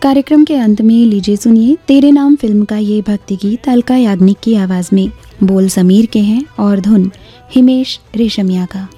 कार्यक्रम के अंत में लीजिए सुनिए तेरे नाम फिल्म का ये भक्ति गीत अलका याग्निक की आवाज में। बोल समीर के हैं और धुन हिमेश रेशमिया का।